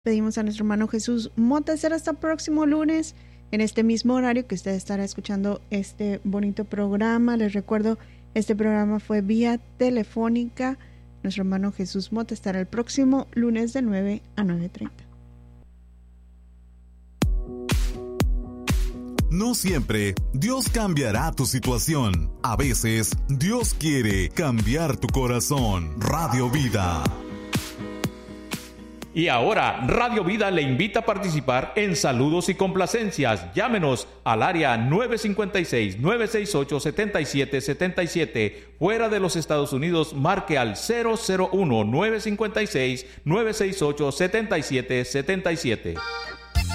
Pedimos a nuestro hermano Jesús Mota estar hasta el próximo lunes en este mismo horario que usted estará escuchando este bonito programa. Les recuerdo, este programa fue vía telefónica. Nuestro hermano Jesús Mota estará el próximo lunes de 9 a 9:30. No siempre Dios cambiará tu situación. A veces Dios quiere cambiar tu corazón. Radio Vida. Y ahora, Radio Vida le invita a participar en saludos y complacencias. Llámenos al área 956-968-7777. Fuera de los Estados Unidos, marque al 001-956-968-7777.